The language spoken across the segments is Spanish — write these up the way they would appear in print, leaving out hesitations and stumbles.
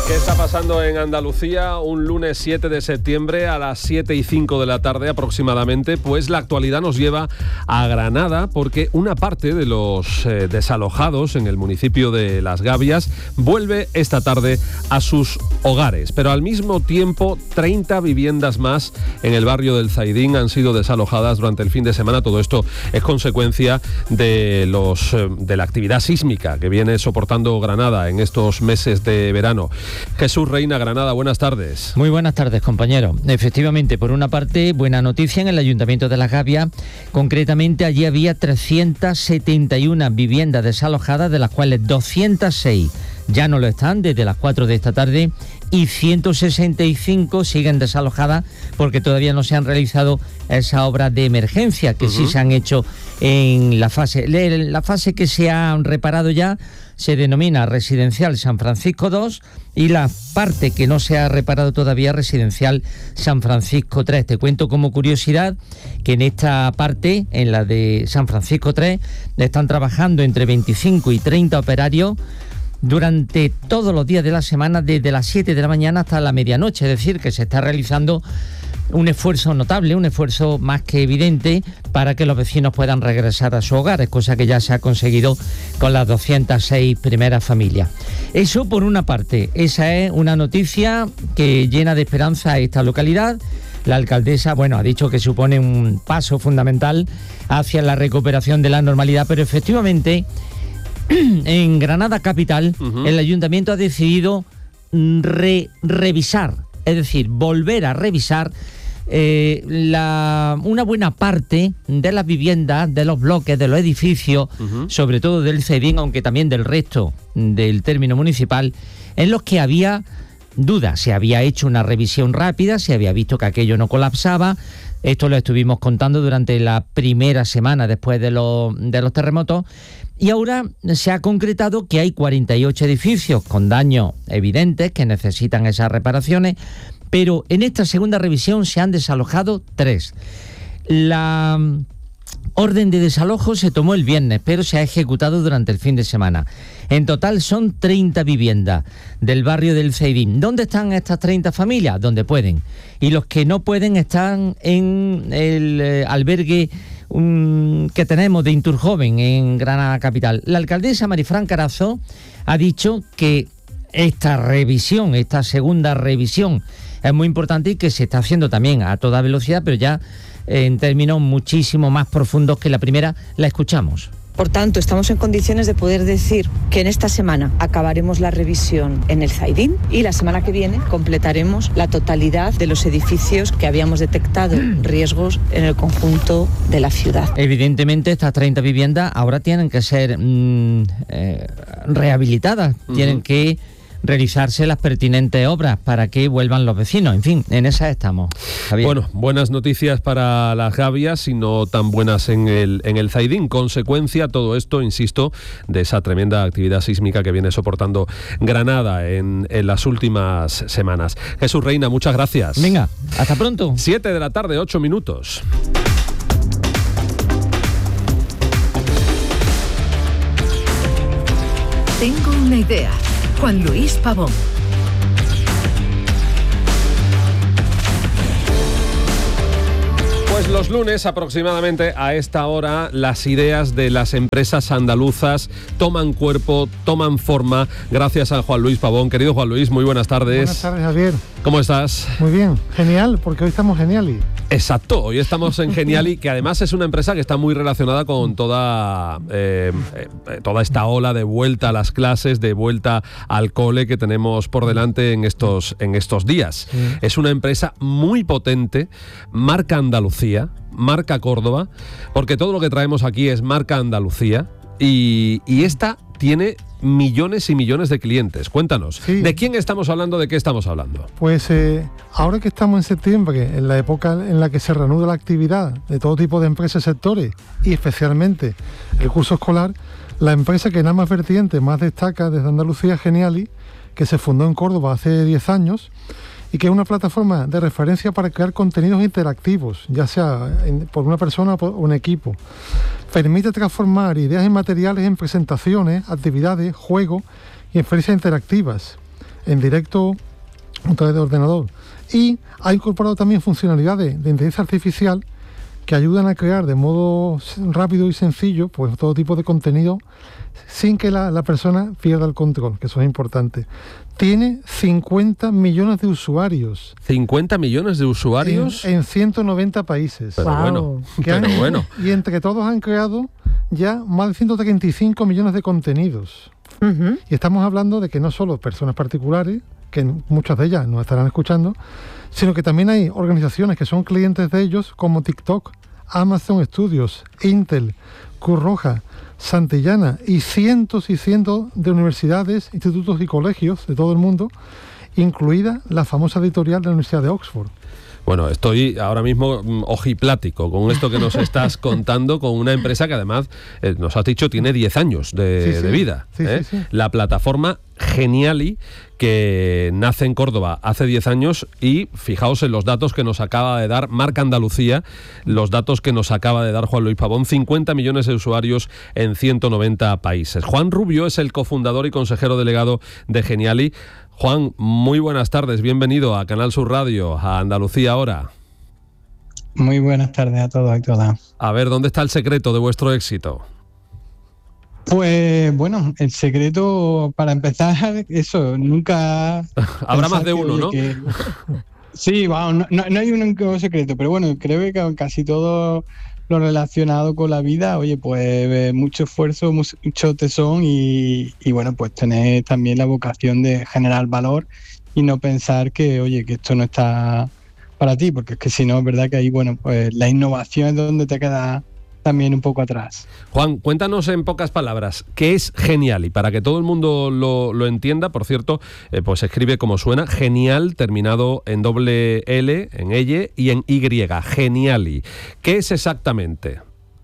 ¿Qué está pasando en Andalucía un lunes 7 de septiembre a las 7:05 de la tarde aproximadamente? Pues la actualidad nos lleva a Granada porque una parte de los desalojados en el municipio de Las Gavias vuelve esta tarde a sus hogares. Pero al mismo tiempo 30 viviendas más en el barrio del Zaidín han sido desalojadas durante el fin de semana. Todo esto es consecuencia de la actividad sísmica que viene soportando Granada en estos meses de verano. Jesús Reina, Granada, buenas tardes. Muy buenas tardes, compañero. Efectivamente, por una parte, buena noticia en el Ayuntamiento de Las Gavias. Concretamente, allí había 371 viviendas desalojadas, de las cuales 206 ya no lo están desde las 4 de esta tarde y 165 siguen desalojadas porque todavía no se han realizado esas obras de emergencia que sí se han hecho en la fase. La fase que se han reparado ya se denomina Residencial San Francisco II y la parte que no se ha reparado todavía Residencial San Francisco III. Te cuento como curiosidad que en esta parte, en la de San Francisco III, están trabajando entre 25 y 30 operarios durante todos los días de la semana, desde las 7 de la mañana hasta la medianoche. Es decir, que se está realizando un esfuerzo notable, un esfuerzo más que evidente para que los vecinos puedan regresar a sus hogares, cosa que ya se ha conseguido con las 206 primeras familias. Eso por una parte, esa es una noticia que llena de esperanza a esta localidad. La alcaldesa, ha dicho que supone un paso fundamental hacia la recuperación de la normalidad, pero efectivamente en Granada capital el ayuntamiento ha decidido revisar, es decir, volver a revisar una buena parte de las viviendas, de los bloques, de los edificios, sobre todo del Zaidín, aunque también del resto del término municipal, en los que había dudas. Se había hecho una revisión rápida, se había visto que aquello no colapsaba. Esto lo estuvimos contando durante la primera semana después de los terremotos. Y ahora se ha concretado que hay 48 edificios con daños evidentes que necesitan esas reparaciones, pero en esta segunda revisión se han desalojado 3. La orden de desalojo se tomó el viernes, pero se ha ejecutado durante el fin de semana. En total son 30 viviendas del barrio del Zaidín. ¿Dónde están estas 30 familias? Donde pueden. Y los que no pueden están en el albergue que tenemos de Inturjoven en Granada capital. La alcaldesa Marifran Carazo ha dicho que esta segunda revisión es muy importante y que se está haciendo también a toda velocidad, pero ya en términos muchísimo más profundos que la primera. La escuchamos. Por tanto, estamos en condiciones de poder decir que en esta semana acabaremos la revisión en el Zaidín y la semana que viene completaremos la totalidad de los edificios que habíamos detectado riesgos en el conjunto de la ciudad. Evidentemente, estas 30 viviendas ahora tienen que ser rehabilitadas, tienen que realizarse las pertinentes obras para que vuelvan los vecinos. En fin, en esa estamos, Javier. Bueno, buenas noticias para Las Gavias y no tan buenas en el Zaidín. Consecuencia, todo esto, insisto, de esa tremenda actividad sísmica que viene soportando Granada en las últimas semanas. Jesús Reina, muchas gracias. Venga, hasta pronto. 7 de la tarde, 8 minutos. Tengo una idea. Juan Luis Pavón. Pues los lunes aproximadamente a esta hora las ideas de las empresas andaluzas toman cuerpo, toman forma, gracias a Juan Luis Pavón. Querido Juan Luis, muy buenas tardes. Buenas tardes, Javier. ¿Cómo estás? Muy bien, genial, porque hoy estamos Geniali. Exacto, hoy estamos en Geniali, que además es una empresa que está muy relacionada con toda esta ola de vuelta a las clases, de vuelta al cole que tenemos por delante en estos días. Es una empresa muy potente, marca Andalucía, marca Córdoba, porque todo lo que traemos aquí es marca Andalucía y esta tiene millones y millones de clientes. Cuéntanos, sí. ¿De quién estamos hablando? ¿De qué estamos hablando? Pues ahora que estamos en septiembre, en la época en la que se reanuda la actividad de todo tipo de empresas y sectores, y especialmente el curso escolar, la empresa que en ambas vertientes más destaca desde Andalucía, Geniali, que se fundó en Córdoba hace 10 años, y que es una plataforma de referencia para crear contenidos interactivos, ya sea por una persona o por un equipo. Permite transformar ideas y materiales en presentaciones, actividades, juegos y experiencias interactivas. en directo a través de ordenador. Y ha incorporado también funcionalidades de inteligencia artificial que ayudan a crear de modo rápido y sencillo pues todo tipo de contenido sin que la persona pierda el control, que eso es importante. Tiene 50 millones de usuarios. ¿50 millones de usuarios? En 190 países. Pero bueno. Y entre todos han creado ya más de 135 millones de contenidos. Uh-huh. Y estamos hablando de que no solo personas particulares, que muchas de ellas nos estarán escuchando, sino que también hay organizaciones que son clientes de ellos, como TikTok, Amazon Studios, Intel, Cruz Roja, Santillana y cientos de universidades, institutos y colegios de todo el mundo, incluida la famosa editorial de la Universidad de Oxford. Bueno, estoy ahora mismo ojiplático con esto que nos estás contando, con una empresa que además, nos has dicho, tiene 10 años de vida. Sí. La plataforma Geniali, que nace en Córdoba hace 10 años y fijaos en los datos que nos acaba de dar Marca Andalucía, los datos que nos acaba de dar Juan Luis Pavón, 50 millones de usuarios en 190 países. Juan Rubio es el cofundador y consejero delegado de Geniali. Juan, muy buenas tardes, bienvenido a Canal Sur Radio, a Andalucía Ahora. Muy buenas tardes a todos y todas. A ver, ¿dónde está el secreto de vuestro éxito? Pues bueno, el secreto, para empezar, eso, nunca... Habrá más de uno, ¿no? Sí, bueno, no hay un secreto, pero bueno, creo que casi todo lo relacionado con la vida, oye, pues mucho esfuerzo, mucho tesón y bueno, pues tener también la vocación de generar valor y no pensar que, oye, que esto no está para ti, porque es que si no, es verdad que ahí, bueno, pues la innovación es donde te queda también un poco atrás. Juan, cuéntanos en pocas palabras, ¿qué es Geniali? Para que todo el mundo lo entienda, por cierto, pues se escribe como suena, Genial, terminado en doble L, en elle y en Y, Geniali. ¿Qué es exactamente?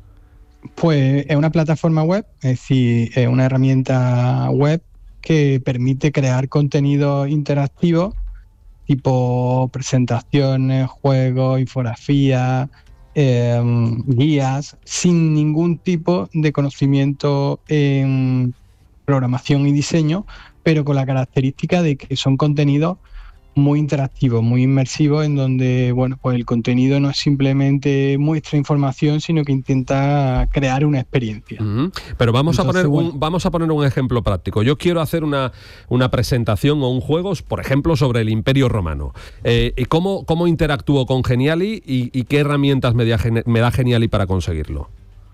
Pues es una plataforma web, es decir, es una herramienta web que permite crear contenido interactivo, tipo presentaciones, juegos, infografías, guías, sin ningún tipo de conocimiento en programación y diseño, pero con la característica de que son contenidos muy interactivos, muy inmersivos, en donde, bueno, pues el contenido no es simplemente muestra información, sino que intenta crear una experiencia. Pero vamos a poner un ejemplo práctico. Yo quiero hacer una presentación o un juego, por ejemplo, sobre el Imperio Romano. ¿Cómo interactúo con Geniali y qué herramientas me da Geniali para conseguirlo?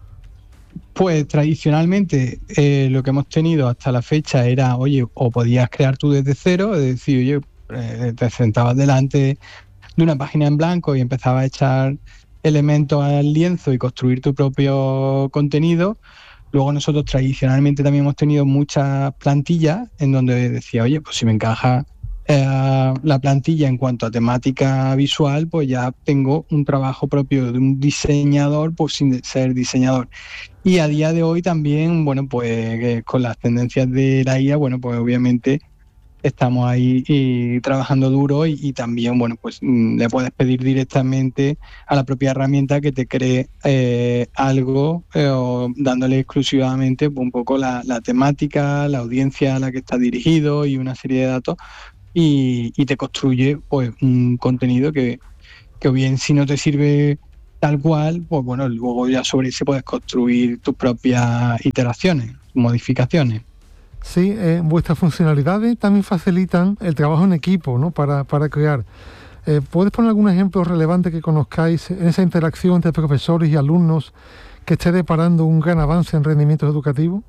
Pues tradicionalmente lo que hemos tenido hasta la fecha era, oye, o podías crear tú desde cero, es decir, oye, te sentabas delante de una página en blanco y empezabas a echar elementos al lienzo y construir tu propio contenido. Luego nosotros tradicionalmente también hemos tenido muchas plantillas en donde decía, oye, pues si me encaja la plantilla en cuanto a temática visual, pues ya tengo un trabajo propio de un diseñador, pues sin ser diseñador. Y a día de hoy también, bueno, pues con las tendencias de la IA, bueno, pues obviamente estamos ahí trabajando duro y también, bueno, pues le puedes pedir directamente a la propia herramienta que te cree algo, dándole exclusivamente un poco la temática, la audiencia a la que está dirigido y una serie de datos y te construye pues un contenido que o bien si no te sirve tal cual, pues bueno, luego ya sobre ese puedes construir tus propias iteraciones, modificaciones. Sí, vuestras funcionalidades también facilitan el trabajo en equipo, ¿no? Para crear. ¿Puedes poner algún ejemplo relevante que conozcáis en esa interacción entre profesores y alumnos que esté deparando un gran avance en rendimiento educativo?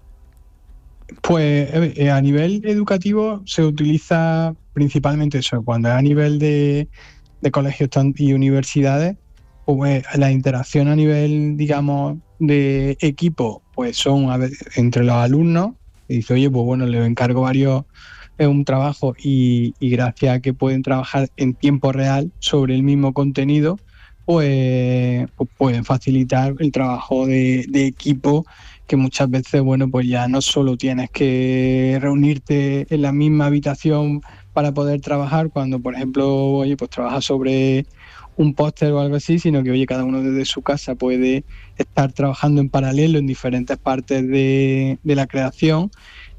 Pues a nivel educativo se utiliza principalmente eso. Cuando es a nivel de colegios y universidades, pues la interacción a nivel, digamos, de equipo, pues son entre los alumnos. Y dice, oye, pues bueno, les encargo un trabajo y gracias a que pueden trabajar en tiempo real sobre el mismo contenido, pues pueden facilitar el trabajo de equipo, que muchas veces, bueno, pues ya no solo tienes que reunirte en la misma habitación para poder trabajar cuando, por ejemplo, oye, pues trabajas sobre un póster o algo así, sino que, oye, cada uno desde su casa puede estar trabajando en paralelo en diferentes partes de la creación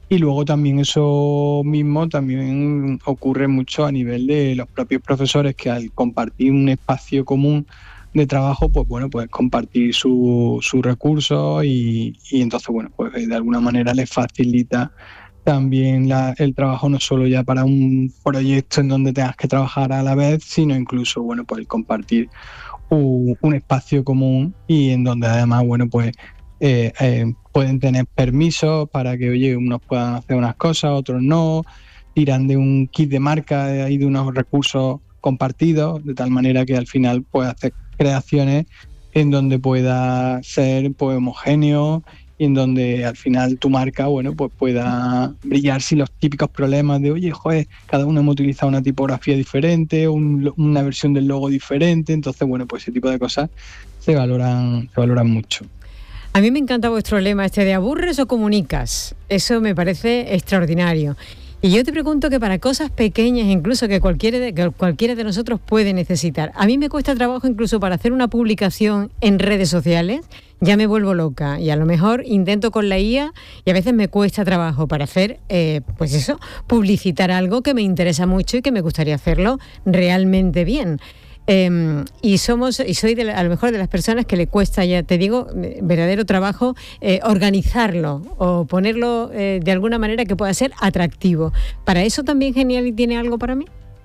Y luego también eso mismo también ocurre mucho a nivel de los propios profesores, que al compartir un espacio común de trabajo, pues bueno, pues compartir sus recursos y entonces, bueno, pues de alguna manera les facilita también el trabajo, no solo ya para un proyecto en donde tengas que trabajar a la vez, sino incluso, bueno, pues el compartir un espacio común y en donde además, bueno, pues pueden tener permisos para que, oye, unos puedan hacer unas cosas, otros no, tiran de un kit de marca y de unos recursos compartidos, de tal manera que al final puedes hacer creaciones en donde pueda ser pues homogéneo y en donde al final tu marca, bueno, pues pueda brillar sin los típicos problemas de, oye, joder, cada uno hemos utilizado una tipografía diferente, una versión del logo diferente. Entonces, bueno, pues ese tipo de cosas se valoran mucho. A mí me encanta vuestro lema de ¿aburres o comunicas? Eso me parece extraordinario. Y yo te pregunto que para cosas pequeñas, incluso que cualquiera de nosotros puede necesitar. A mí me cuesta trabajo incluso para hacer una publicación en redes sociales, ya me vuelvo loca. Y a lo mejor intento con la IA y a veces me cuesta trabajo para hacer, pues eso, publicitar algo que me interesa mucho y que me gustaría hacerlo realmente bien. Y soy a lo mejor de las personas que le cuesta, ya te digo, verdadero trabajo organizarlo o ponerlo de alguna manera que pueda ser atractivo. ¿Para eso también Geniali tiene algo para mí?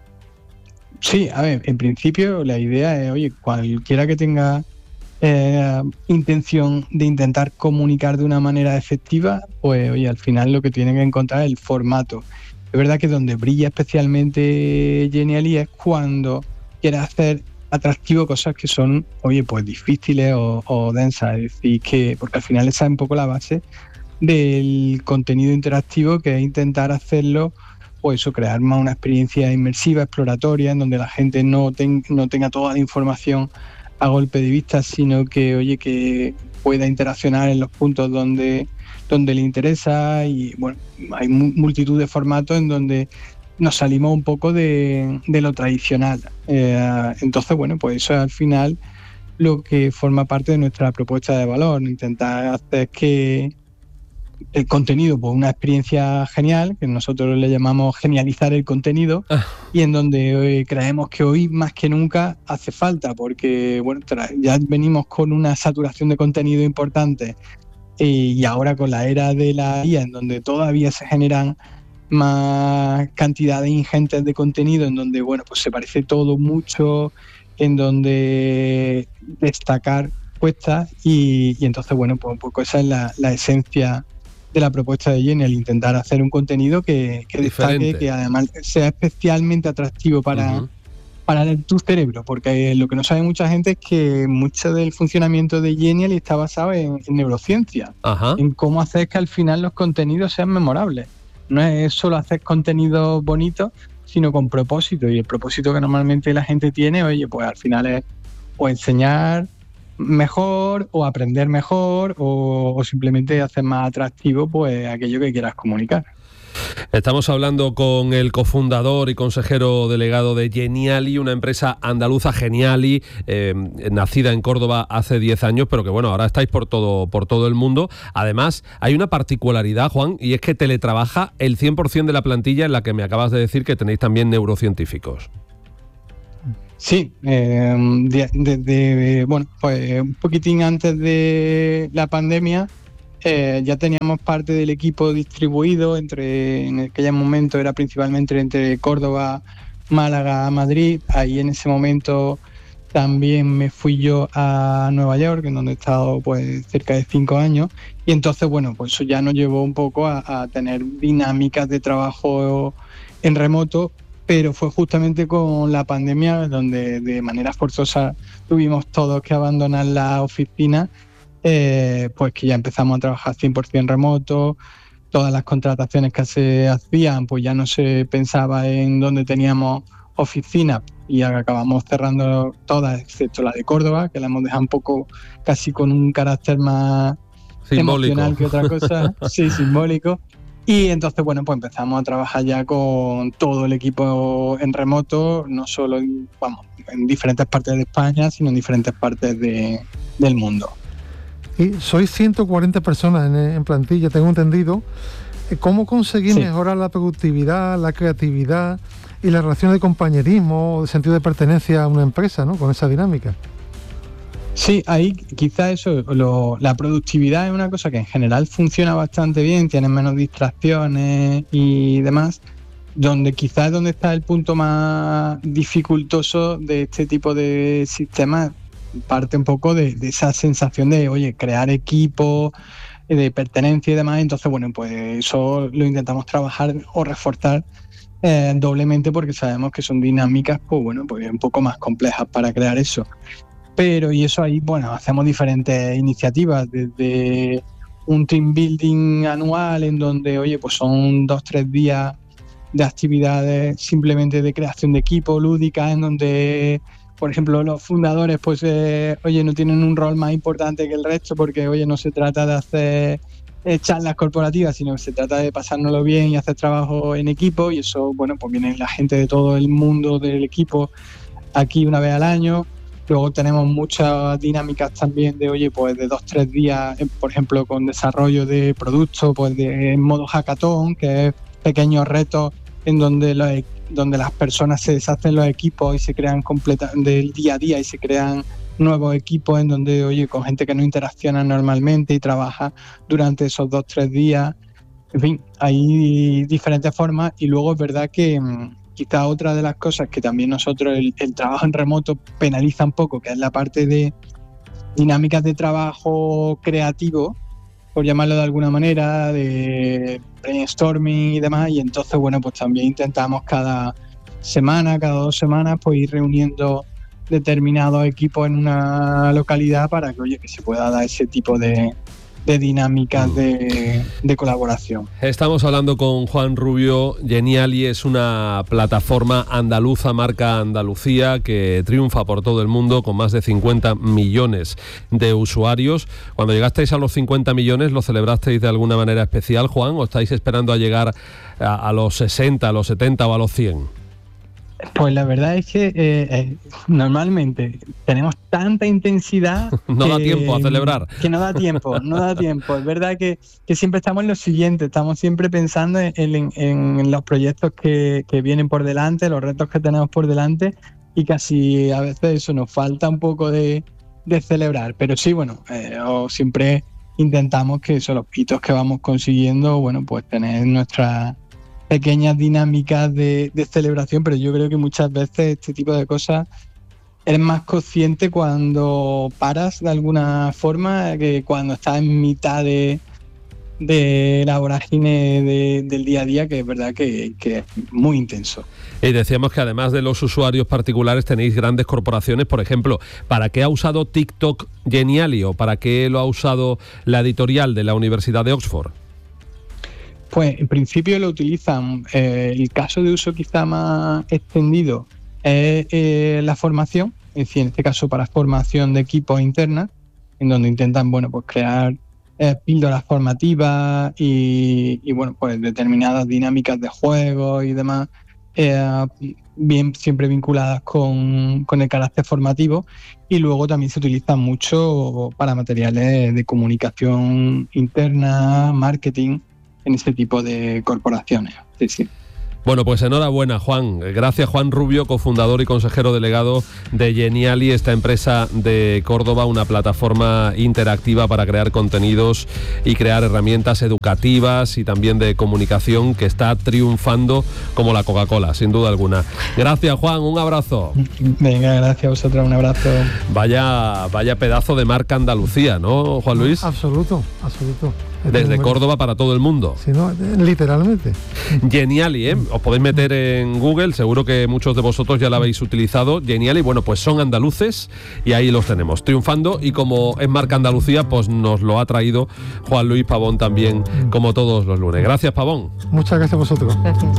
Sí, a ver, en principio la idea es, oye, cualquiera que tenga intención de intentar comunicar de una manera efectiva, pues oye, al final lo que tiene que encontrar es el formato. Es verdad que donde brilla especialmente Geniali es cuando quiere hacer atractivo cosas que son, oye, pues difíciles o densas, es decir, que porque al final esa es un poco la base del contenido interactivo, que es intentar hacerlo, pues eso, crear más una experiencia inmersiva, exploratoria, en donde la gente no tenga toda la información a golpe de vista, sino que, oye, que pueda interaccionar en los puntos donde le interesa. Y bueno, hay multitud de formatos en donde nos salimos un poco de lo tradicional. Entonces, bueno, pues eso es al final lo que forma parte de nuestra propuesta de valor, intentar hacer que el contenido, pues una experiencia genial, que nosotros le llamamos genializar el contenido, y en donde creemos que hoy más que nunca hace falta, porque bueno, ya venimos con una saturación de contenido importante, y ahora con la era de la IA, en donde todavía se generan más cantidades ingentes de contenido, en donde bueno, pues se parece todo mucho, en donde destacar cuesta, y entonces bueno, pues un poco esa es la esencia de la propuesta de Geniali, el intentar hacer un contenido que destaque, que además sea especialmente atractivo para tu cerebro, porque lo que no sabe mucha gente es que mucho del funcionamiento de Geniali está basado en neurociencia, en cómo hacer que al final los contenidos sean memorables. No es solo hacer contenido bonito, sino con propósito, y el propósito que normalmente la gente tiene, oye, pues al final es o enseñar mejor o aprender mejor o simplemente hacer más atractivo pues aquello que quieras comunicar. Estamos hablando con el cofundador y consejero delegado de Geniali, una empresa andaluza, Geniali, nacida en Córdoba hace 10 años, pero que bueno, ahora estáis por todo el mundo. Además, hay una particularidad, Juan, y es que teletrabaja el 100% de la plantilla, en la que me acabas de decir que tenéis también neurocientíficos. Sí, bueno, pues un poquitín antes de la pandemia ya teníamos parte del equipo distribuido en aquel momento era principalmente entre Córdoba, Málaga, Madrid. Ahí en ese momento también me fui yo a Nueva York, en donde he estado pues cerca de 5 años, y entonces bueno, pues eso ya nos llevó un poco a tener dinámicas de trabajo en remoto. Pero fue justamente con la pandemia donde de manera forzosa tuvimos todos que abandonar la oficina, pues que ya empezamos a trabajar 100% remoto. Todas las contrataciones que se hacían, pues ya no se pensaba en dónde teníamos oficina, y acabamos cerrando todas, excepto la de Córdoba, que la hemos dejado un poco casi con un carácter más simbólico, emocional que otra cosa. Sí, simbólico. Y entonces, bueno, pues empezamos a trabajar ya con todo el equipo en remoto, no solo en diferentes partes de España, sino en diferentes partes del mundo. Y sois 140 personas en plantilla, tengo entendido. ¿Cómo conseguir mejorar la productividad, la creatividad y la relación de compañerismo, de sentido de pertenencia a una empresa, ¿no? Con esa dinámica? Sí, ahí quizá eso, la productividad es una cosa que en general funciona bastante bien, tienes menos distracciones y demás, donde quizás es donde está el punto más dificultoso de este tipo de sistemas, parte un poco de esa sensación de, oye, crear equipo, de pertenencia y demás. Entonces, bueno, pues eso lo intentamos trabajar o reforzar doblemente, porque sabemos que son dinámicas, pues bueno, pues un poco más complejas para crear eso. Pero, y eso ahí, bueno, hacemos diferentes iniciativas, desde un team building anual en donde, oye, pues son 2-3 días de actividades simplemente de creación de equipo, lúdicas, en donde, por ejemplo, los fundadores, pues, oye, no tienen un rol más importante que el resto, porque, oye, no se trata de hacer charlas corporativas, sino que se trata de pasárnoslo bien y hacer trabajo en equipo, y eso, bueno, pues viene la gente de todo el mundo del equipo aquí una vez al año. Luego tenemos muchas dinámicas también de, oye, pues de 2-3 días, por ejemplo, con desarrollo de productos, pues en modo hackathon, que es pequeños retos en donde las personas se deshacen los equipos y se crean del día a día y se crean nuevos equipos en donde, oye, con gente que no interacciona normalmente y trabaja durante esos 2-3 días. En fin, hay diferentes formas. Y luego es verdad que quizá otra de las cosas que también nosotros, el trabajo en remoto penaliza un poco, que es la parte de dinámicas de trabajo creativo, por llamarlo de alguna manera, de brainstorming y demás. Y entonces, bueno, pues también intentamos cada semana, cada 2 semanas, pues ir reuniendo determinados equipos en una localidad para que, oye, que se pueda dar ese tipo de dinámicas de colaboración. Estamos hablando con Juan Rubio. Geniali es una plataforma andaluza, marca Andalucía, que triunfa por todo el mundo con más de 50 millones de usuarios. Cuando llegasteis a los 50 millones, ¿lo celebrasteis de alguna manera especial, Juan, o estáis esperando a llegar a los 60, a los 70 o a los 100? Pues la verdad es que normalmente tenemos tanta intensidad no da tiempo a celebrar. Que no da tiempo. Es verdad que siempre estamos en lo siguiente, estamos siempre pensando en los proyectos que vienen por delante, los retos que tenemos por delante, y casi a veces eso nos falta un poco de celebrar. Pero sí, bueno, siempre intentamos que eso, los hitos que vamos consiguiendo, bueno, pues tener nuestras pequeñas dinámicas de celebración, pero yo creo que muchas veces este tipo de cosas eres más consciente cuando paras de alguna forma que cuando estás en mitad de la vorágine del día a día, que es verdad que es muy intenso. Y decíamos que además de los usuarios particulares tenéis grandes corporaciones. Por ejemplo, ¿para qué ha usado TikTok Geniali o para qué lo ha usado la editorial de la Universidad de Oxford? Pues en principio lo utilizan, el caso de uso quizá más extendido es la formación, es decir, en este caso para formación de equipos internas, en donde intentan, bueno, pues crear píldoras formativas y bueno, pues determinadas dinámicas de juego y demás, bien siempre vinculadas con el carácter formativo. Y luego también se utilizan mucho para materiales de comunicación interna, marketing, en este tipo de corporaciones. Sí, sí. Bueno, pues enhorabuena, Juan. Gracias, Juan Rubio, cofundador y consejero delegado de Geniali, esta empresa de Córdoba, una plataforma interactiva para crear contenidos y crear herramientas educativas y también de comunicación, que está triunfando como la Coca-Cola, sin duda alguna. Gracias, Juan, un abrazo. Venga, gracias a vosotros, un abrazo. Vaya pedazo de marca Andalucía, ¿no, Juan Luis? Absoluto. Desde Córdoba para todo el mundo. Sí, no, literalmente. Geniali, ¿eh? Os podéis meter en Google, seguro que muchos de vosotros ya la habéis utilizado. Geniali, bueno, pues son andaluces y ahí los tenemos, triunfando, y como es marca Andalucía, pues nos lo ha traído Juan Luis Pavón también, como todos los lunes. Gracias, Pavón. Muchas gracias a vosotros. Gracias.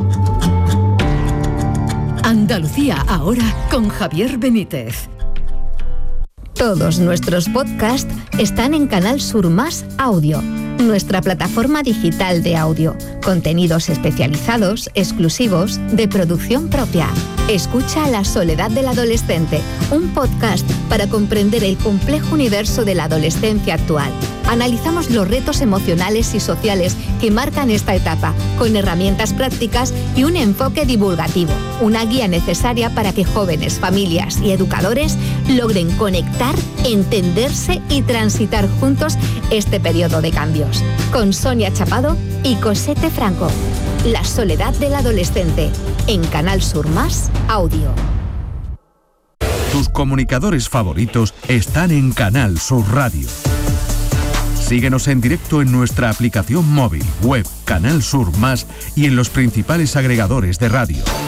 Andalucía ahora con Javier Benítez. Todos nuestros podcasts están en Canal Sur Más Audio, nuestra plataforma digital de audio. Contenidos especializados, exclusivos, de producción propia. Escucha La soledad del adolescente, un podcast para comprender el complejo universo de la adolescencia actual. Analizamos los retos emocionales y sociales que marcan esta etapa, con herramientas prácticas y un enfoque divulgativo. Una guía necesaria para que jóvenes, familias y educadores logren conectar, entenderse y transitar juntos este periodo de cambios. Con Sonia Chapado y Cosette Franco. La soledad del adolescente, en Canal Sur Más Audio. Tus comunicadores favoritos están en Canal Sur Radio. Síguenos en directo en nuestra aplicación móvil, web, Canal Sur Más y en los principales agregadores de radio.